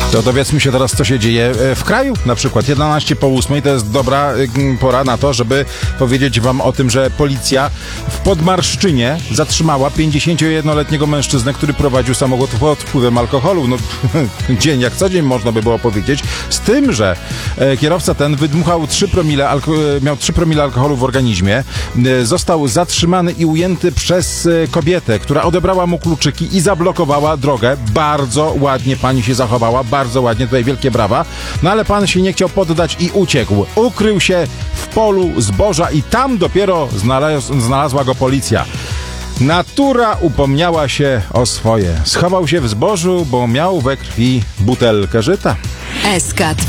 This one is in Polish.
To dowiedzmy się teraz, co się dzieje w kraju. Na przykład 11:08 to jest dobra pora na to, żeby powiedzieć wam o tym, że policja w Podmarszczynie zatrzymała 51-letniego mężczyznę, który prowadził samochód pod wpływem alkoholu. No, dzień jak co dzień można by było powiedzieć. Z tym, że kierowca ten wydmuchał 3 promile, miał 3 promile alkoholu w organizmie. Został zatrzymany i ujęty przez kobietę, która odebrała mu kluczyki i zablokowała drogę. Bardzo ładnie pani się zachowała, bardzo ładnie, tutaj wielkie brawa. No ale pan się nie chciał poddać i uciekł. Ukrył się w polu zboża i tam dopiero znalazła go policja. Natura upomniała się o swoje. Schował się w zbożu, bo miał we krwi butelkę żyta. SK